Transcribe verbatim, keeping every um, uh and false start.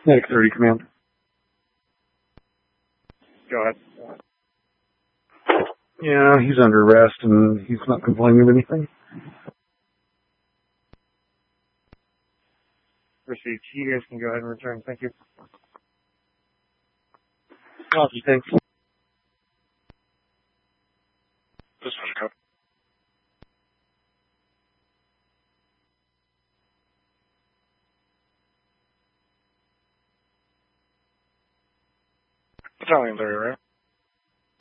Medic thirty, command. Go ahead. Yeah, he's under arrest and he's not complaining of anything. Received. You guys can go ahead and return. Thank you. Copy, thanks. This one's code. Battalion thirty, right?